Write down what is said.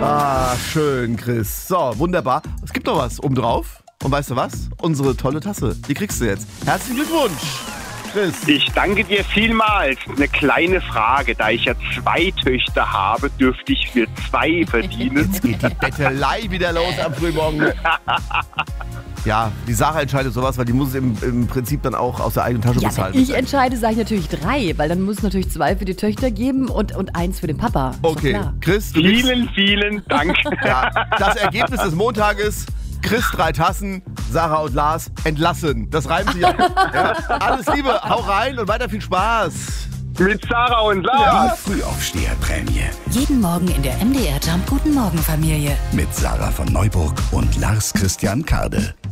Ah, schön, Chris. So, wunderbar. Es gibt noch was obendrauf. Und weißt du was? Unsere tolle Tasse. Die kriegst du jetzt. Herzlichen Glückwunsch, Chris. Ich danke dir vielmals. Eine kleine Frage. Da ich ja 2 Töchter habe, dürfte ich für 2 verdienen. Jetzt geht die Bettelei wieder los am Frühmorgen. Ja, die Sarah entscheidet sowas, weil die muss es im Prinzip dann auch aus der eigenen Tasche Ja, bezahlen. wenn ich entscheide, sage ich natürlich 3, weil dann muss es natürlich 2 für die Töchter geben und 1 für den Papa. Ist doch Okay, klar. Chris, du kriegst, Vielen Dank. ja, das Ergebnis des Montages: Chris 3 Tassen, Sarah und Lars entlassen. Das reimt sich auch. Ja, alles Liebe, hau rein und weiter viel Spaß. Mit Sarah und Lars. Die Frühaufsteherprämie. Jeden Morgen in der MDR Jump Guten Morgen Familie. Mit Sarah von Neuburg und Lars Christian Kade.